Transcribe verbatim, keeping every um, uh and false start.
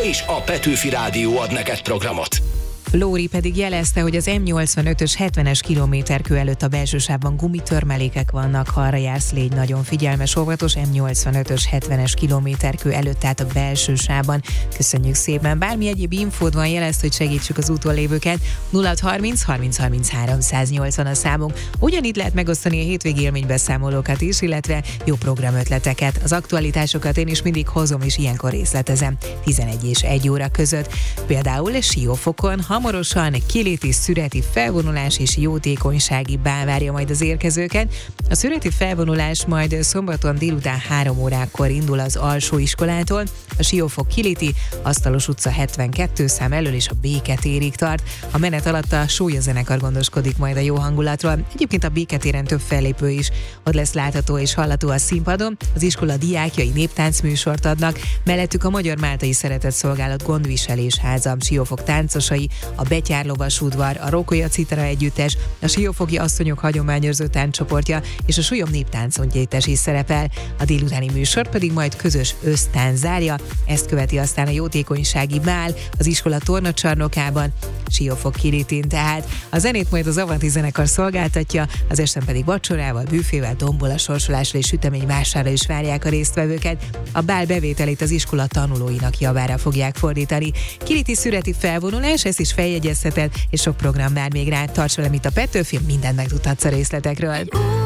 és a Petőfi Rádió ad neked programot. Lóri pedig jelezte, hogy az M nyolcvanötös hetvenes kilométerkő előtt a belső sávban gumitörmelékek vannak, ha arra jársz, légy nagyon figyelmes, óvatos. M nyolcvanötös hetvenes kilométerkő előtt, tehát a belső sávban. Köszönjük szépen. Bármi egyéb infód van, jelezte, hogy segítsük az úton lévőket. nulla harminc harminc harminchárom száznyolcvan a számunk. Ugyanígy lehet megosztani a hétvégi élménybeszámolókat is, illetve jó programötleteket. Az aktualitásokat én is mindig hozom, és ilyenkor részletezem tizenegy és egy óra között. Például Siófokon hamarosan kiléti szüreti felvonulás és jótékonysági bál várja majd az érkezőket. A szüreti felvonulás majd szombaton délután három órakor indul az alsóiskolától, a Siófok kiléti Asztalos utca hetvenkettő szám elől és a Béketérig tart. A menet alatt a Sólya zenekar gondoskodik majd a jó hangulatról. Egyébként a Béketéren több fellépő is ott lesz látható és hallható a színpadon. Az iskola diákjai néptáncműsort adnak, mellettük a Magyar Máltai Szeretetszolgálat gondviselésháza, Siófok táncosai, a Betyárlovas udvar, a Rókolya Citara együttes, a Siófoki asszonyok hagyományőrző táncsoportja és a Súlyom néptáncegyüttes is szerepel. A délutáni műsor pedig majd közös össztánc zárja, ezt követi aztán a jótékonysági bál az iskola tornacsarnokában, Siófok kilétén tehát. A zenét majd az Avanti zenekar szolgáltatja, az esten pedig vacsorával, büfével, dombola sorsolásra és süteményvásárra is várják a résztvevőket. A bál bevételét az iskola tanulóinak javára fogják fordítani. Kiléti szüreti felvonulás, ezt is feljegyezheted, és sok program vár még rá. Tarts velem itt a Petőfi, mindent megtudhatsz a részletekről.